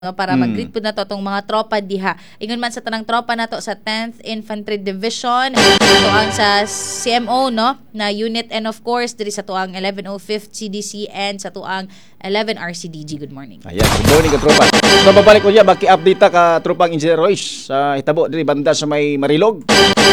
para mag-greet po na to itong mga tropa diha. Ingon man sa tanang tropa na to sa 10th Infantry Division, ito ang sa CMO no na unit, and of course diri sa tuang 1105th CDC and sa tuang 11 RCDG. Good morning. Ayan, good morning ka tropa. So babalik ko niya, baki-update ta ka tropang Engineer Royce sa hitabo diri banda sa may Marilog.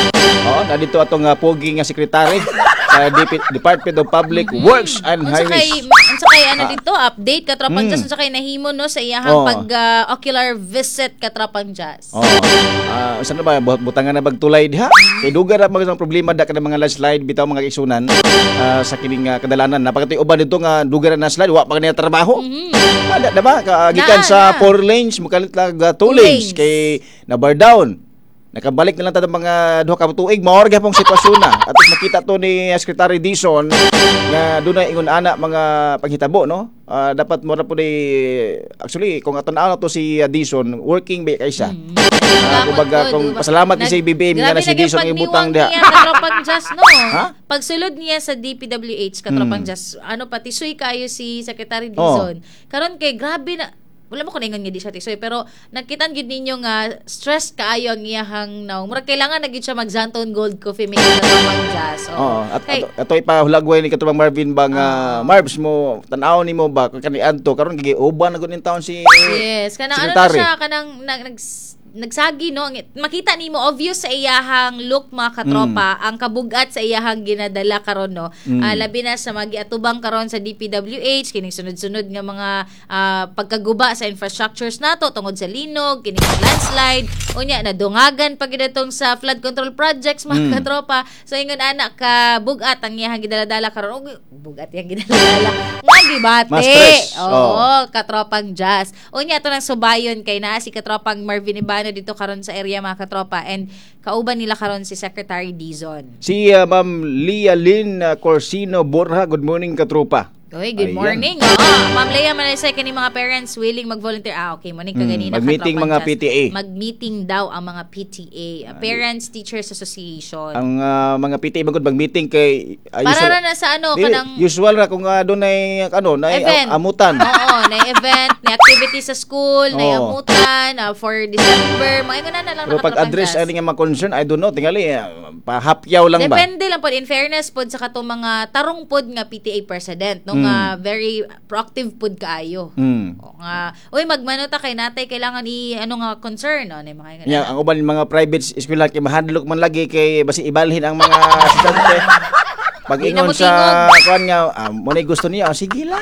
Na dito atong pogi nga sekretary sa Department of Public Works and Highways. Unsakay dito update ka tropang jazz, unsakay nahimo no sa iyahang ocular visit ka tropang jazz. Saan na ba butangan na bagtulay diha? Kay duga na mga problema da kada mga landslide bitaw mga isunan sa kining kadalanan. Napakati uban dito nga duga na slide wa pa kanila trabaho. Ada na ba gikan sa 4 lanes mukalit lag 2 lanes kay na bar down. Nakabalik na lang tayo mga duha ka tuig, maor gyapong sitwasyon na. At makita to ni Secretary Dizon nga doon na ingon ana mga paghitabo no. Dapat mo na po actually kung atanaw na to si Dizon working ba kaysa. Kumbaga kung pasalamat ni si BBM nga na si Dizon ibutang diha. Katropang jazz no. Pagsulod niya sa DPWH katropang jazz, pati suy kayo si Secretary Dizon. Karon kay grabe na wala mo ko ningon nga di siya tisoy, pero nakitan gid ninyo nga stress kaayo ang iyahang naong. Murag kailangan na gid siya mag Zanton Gold Coffee make katropang jazz. Ato ipahulagway ni katropang Marvin ba nga Marbs mo tan-aw nimo ba kaniadto karon giuban na gud ning taon si yes, kanang ano na siya kanang nagsagi no, makita nimo obvious sa iyahang look mga katropa ang kabugat sa iyahang ginadala karon no. Labi na sa magiatubang karon sa DPWH kining sunod-sunod nga mga pagkaguba sa infrastructures nato tungod sa linog, kining landslide, unya nadungagan pag gidtong sa flood control projects mga katropa. So ingon anak ka bugat ang iyahang gidala karon. Bugat yang gidala nga gibate. Katropang jazz. Unya to nang subayon kay naa si katropang Marvin dito karon sa area mga katropa, and kauban nila karon si Secretary Dizon. Si Ma'am Lia Lynn Corsino Borja, good morning katropa. Oy, good morning. Ma'am Leia, manisay kani mga parents willing mag-volunteer. Okay, morning ka ganina. Mag-meeting mga PTA. Mag-meeting daw ang mga PTA, Parents Teachers Association. Ang mga PTA magud mag-meeting kay para na sa kanang usual ra kung doon ay amutan. Na event, na activity sa school, na amutan for December. Mga na lang pero pag-address ani nga mga concern, I don't know, tingali pahapyaw lang ba. Depende lang pod, in fairness pod sa katong mga tarong pod nga PTA president no nga very proactive pod kaayo. Nga magmano ta kay natay kailangan nga concern no ni mga ang uban mga private eskwela kay mahadlok man lagi kay basi ibalhin ang mga estudyante. Pag-ingon sa kuan nga mo gusto niya, sige lang.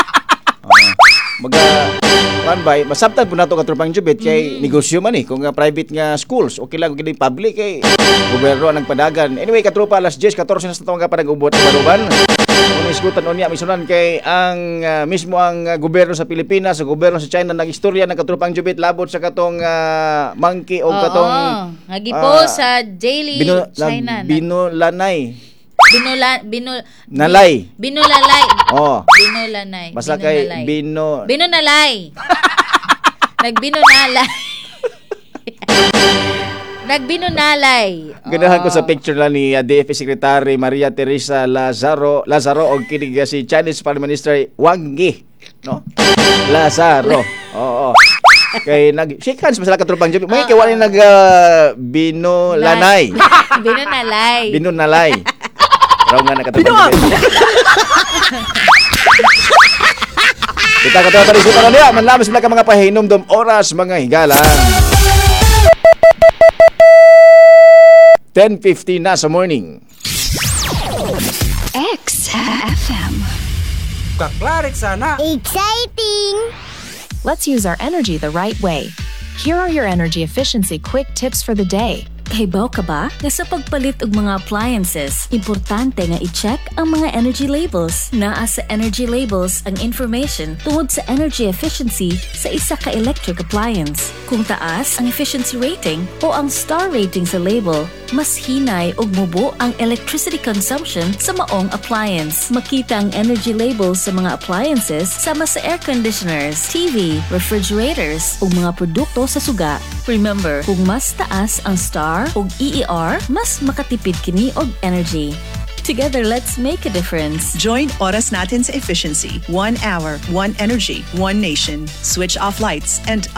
Masabtan po nato katropang jubit kay negosyo man kung private nga schools okay lang kung public kay gobyerno ang nagpadagan. Anyway katropa, alas 10:14 na sa tawag pa nag-ubot ng baruban. Kung iskutan unya misunan kay ang mismo ang gobyerno sa Pilipinas, sa gobyerno sa China nagistorya ng katropang jubit labot sa katong monkey o katong nagipo sa Daily China Binulanay. Binulalay. Binulalay. Basta kay Binunalay. Nagbinunalay. Ganahan ko sa picture lang ni DFA Secretary Maria Teresa Lazaro og kinig si Chinese Foreign Minister Wang Yi, no? Lazaro. Kay shake hands masala katropang job. May kay wala binulanay. Binunalay. Raw nga nakatapos. Kita katawa tadi suka dia manlamas ka mga pahinomdom oras mga higala. 10:50 na sa morning. XFM. Kaklarik sana. Exciting. Let's use our energy the right way. Here are your energy efficiency quick tips for the day. Kahibaw ka ba nga sa pagpalit og mga appliances, importante nga i-check ang mga energy labels. Naa sa energy labels ang information tungod sa energy efficiency sa isa ka electric appliance. Kung taas ang efficiency rating o ang star rating sa label, mas hinay og mubo ang electricity consumption sa maong appliance. Makita ang energy labels sa mga appliances sama sa air conditioners, TV, refrigerators ug mga produkto sa suga. Remember, kung mas taas ang star ug EER, mas makatipid kini og energy. Together, let's make a difference. Join Oras Natin sa Efficiency. 1 hour, 1 energy, 1 nation. Switch off lights and